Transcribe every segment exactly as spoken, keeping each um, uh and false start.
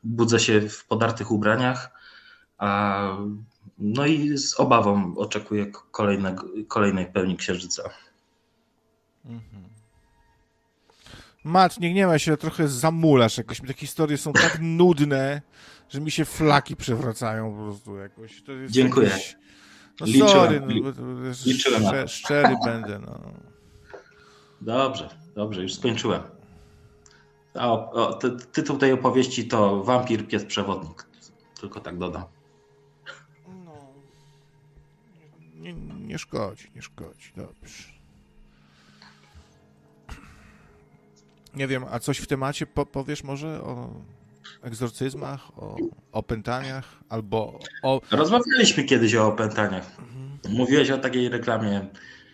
budzę się w podartych ubraniach, a, no i z obawą oczekuję kolejnego, kolejnej pełni księżyca. Mhm. Mat, nie gniewaj się, trochę zamulasz jakoś. Te historie są tak nudne, że mi się flaki przewracają po prostu jakoś. To jest Dziękuję. Jakiś... No liczyłem, sorry, no, li, liczyłem szczer, szczery będę. No. Dobrze, dobrze, już skończyłem. A o, o, ty, tytuł tej opowieści to Wampir, pies przewodnik. Tylko tak dodam. No. Nie, nie szkodzi, nie szkodzi. Dobrze. Nie wiem, a coś w temacie po, powiesz może o egzorcyzmach, o opętaniach, albo o... Rozmawialiśmy kiedyś o opętaniach. Mhm. Mówiłeś o takiej reklamie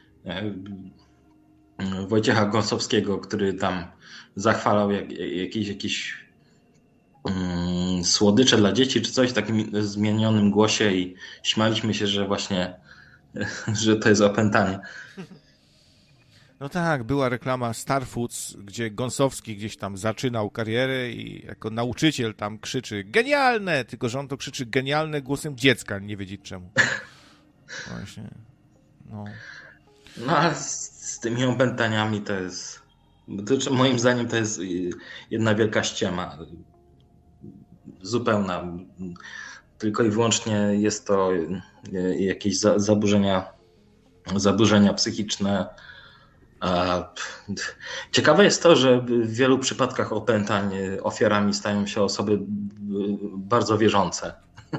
Wojciecha Gąsowskiego, który tam zachwalał jak, jakieś, jakieś um, słodycze dla dzieci, czy coś w takim zmienionym głosie i śmialiśmy się, że właśnie że to jest opętanie. No tak, była reklama Star Foods, gdzie Gąsowski gdzieś tam zaczynał karierę i jako nauczyciel tam krzyczy genialne, tylko że on to krzyczy genialne głosem dziecka, nie wiedzieć czemu. Właśnie. No. No ale z, z tymi opętaniami to jest, to, moim zdaniem to jest jedna wielka ściema. Zupełna. Tylko i wyłącznie jest to jakieś zaburzenia, zaburzenia psychiczne. Ciekawe jest to, że w wielu przypadkach opętań ofiarami stają się osoby bardzo wierzące.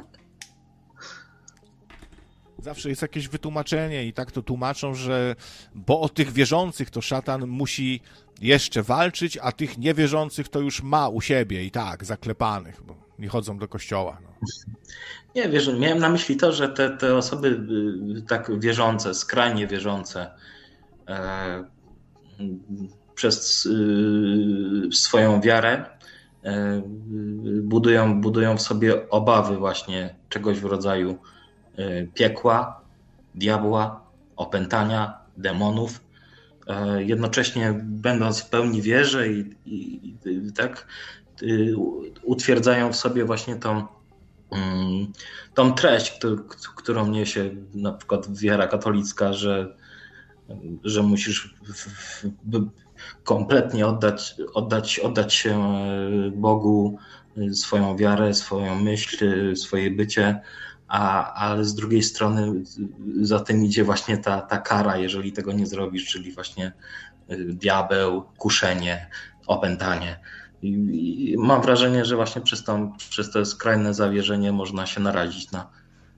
Zawsze jest jakieś wytłumaczenie i tak to tłumaczą, że bo o tych wierzących to szatan musi jeszcze walczyć, a tych niewierzących to już ma u siebie i tak, zaklepanych, bo nie chodzą do kościoła. No. Nie, wiesz, miałem na myśli to, że te, te osoby tak wierzące, skrajnie wierzące, e, przez e, swoją wiarę e, budują, budują w sobie obawy właśnie czegoś w rodzaju e, piekła, diabła, opętania, demonów. E, jednocześnie będąc w pełni wierze i, i, i tak y, utwierdzają w sobie właśnie tą tą treść, którą niesie na przykład wiara katolicka, że, że musisz kompletnie oddać, oddać, oddać się Bogu, swoją wiarę, swoją myśl, swoje bycie, a, ale z drugiej strony za tym idzie właśnie ta, ta kara, jeżeli tego nie zrobisz, czyli właśnie diabeł, kuszenie, opętanie. I mam wrażenie, że właśnie przez to, przez to skrajne zawierzenie można się narazić na,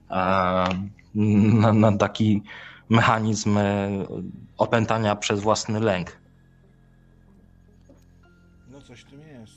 na, na taki mechanizm opętania przez własny lęk. No coś w tym jest.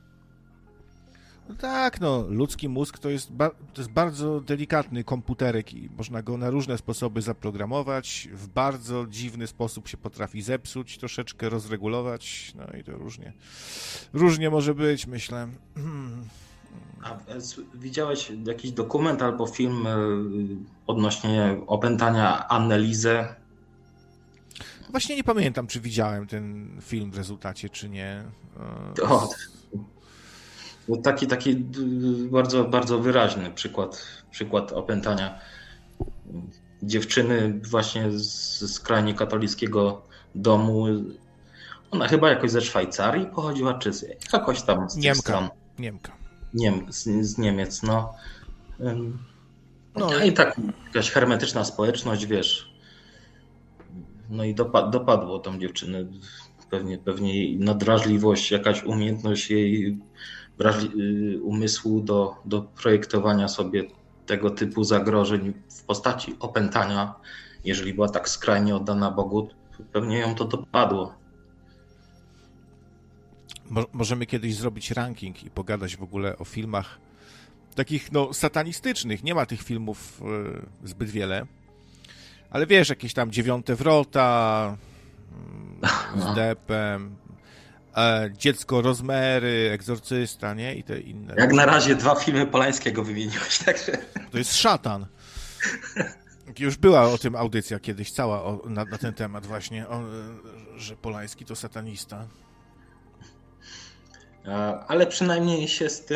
No tak, no ludzki mózg to jest, ba- to jest bardzo delikatny komputerek i można go na różne sposoby zaprogramować. W bardzo dziwny sposób się potrafi zepsuć, troszeczkę rozregulować, no i to różnie, różnie może być, myślę. A widziałeś jakiś dokument albo film odnośnie opętania Annelizy? Właśnie nie pamiętam, czy widziałem ten film w rezultacie, czy nie. O, taki, taki bardzo, bardzo wyraźny przykład, przykład opętania dziewczyny właśnie z skrajnie katolickiego domu. Ona chyba jakoś ze Szwajcarii pochodziła, czy z, jakoś tam z tych Niemka. stron. Niemka. Niem, z, z Niemiec, no. No i tak jakaś hermetyczna społeczność, wiesz. No i dopad, dopadło tą dziewczynę. Pewnie, pewnie jej nadrażliwość, jakaś umiejętność jej umysłu do, do projektowania sobie tego typu zagrożeń w postaci opętania, jeżeli była tak skrajnie oddana Bogu, pewnie ją to dopadło. Mo- możemy kiedyś zrobić ranking i pogadać w ogóle o filmach takich, no, satanistycznych. Nie ma tych filmów y, zbyt wiele, ale wiesz, jakieś tam Dziewiąte Wrota y, z Deppem, e, Dziecko Rozmery, Egzorcysta, nie? I te inne. Jak na razie dwa filmy Polańskiego wymieniłeś, także... To jest szatan. Już była o tym audycja kiedyś, cała o, na, na ten temat właśnie, o, że Polański to satanista. Ale przynajmniej się z tym